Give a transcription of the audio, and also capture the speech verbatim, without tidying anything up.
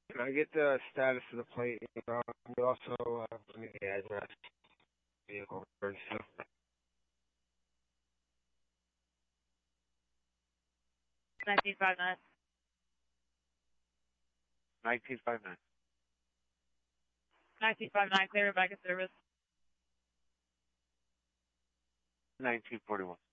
Can I get the status of the plate? Uh, you also uh, give me the address, vehicle reference to. nineteen five nine. nineteen five nine. nineteen five nine, clear back of service. nineteen forty-one.